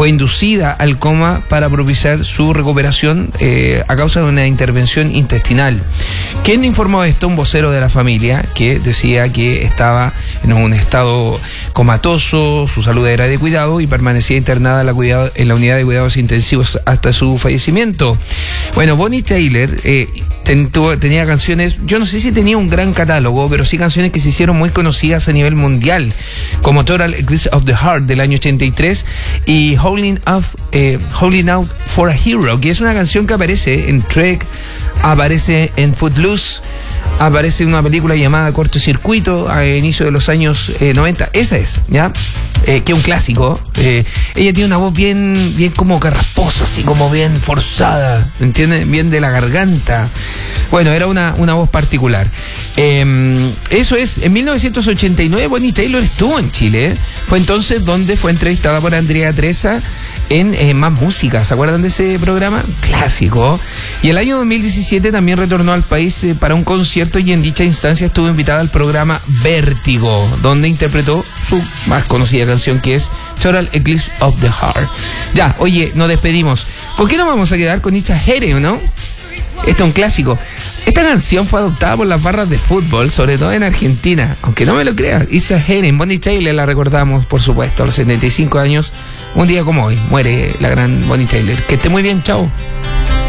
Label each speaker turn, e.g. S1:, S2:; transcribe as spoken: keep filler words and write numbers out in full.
S1: fue inducida al coma para propiciar su recuperación eh, a causa de una intervención intestinal. ¿Quién informó esto? Un vocero de la familia que decía que estaba en un estado comatoso, su salud era de cuidado y permanecía internada en la, cuidado, en la unidad de cuidados intensivos hasta su fallecimiento. Bueno, Bonnie Tyler eh, ten, tuvo, tenía canciones, yo no sé si tenía un gran catálogo, pero sí canciones que se hicieron muy conocidas a nivel mundial, como Total Eclipse of the Heart del año ochenta y tres y Howling Out, eh, Howling Out for a Hero, que es una canción que aparece en Trek, aparece en Footloose, aparece en una película llamada Cortocircuito a inicio de los años eh, noventa. Esa es, ¿ya? Eh, que es un clásico. Eh, ella tiene una voz bien, bien como carrasposa, así como bien forzada, ¿entiendes? Bien de la garganta. Bueno, era una, una voz particular. Eh, eso es, en mil novecientos ochenta y nueve Bonnie Tyler estuvo en Chile. ¿eh? Fue entonces donde fue entrevistada por Andrea Treza en eh, Más Música. ¿Se acuerdan de ese programa? Clásico. Y el año dos mil diecisiete también retornó al país eh, para un concierto y en dicha instancia estuvo invitada al programa Vértigo, donde interpretó su más conocida canción, que es Total Eclipse of the Heart. Ya, oye, nos despedimos. ¿Con qué nos vamos a quedar? Con It's a Headache, ¿no? Este es un clásico. Esta canción fue adoptada por las barras de fútbol, sobre todo en Argentina, aunque no me lo crean. It's a Headache. Bonnie Tyler la recordamos, por supuesto, a los setenta y cinco años. Un día como hoy muere la gran Bonnie Tyler. Que esté muy bien, chao.